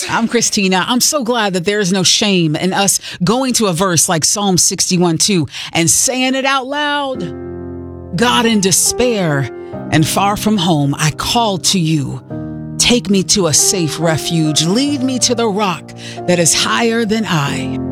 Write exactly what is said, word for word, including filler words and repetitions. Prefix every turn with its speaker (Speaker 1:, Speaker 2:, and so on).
Speaker 1: I'm Christina. I'm so glad that there is no shame in us going to a verse like Psalm sixty-one two and saying it out loud. God, in despair and far from home, I call to you. Take me to a safe refuge. Lead me to the rock that is higher than I.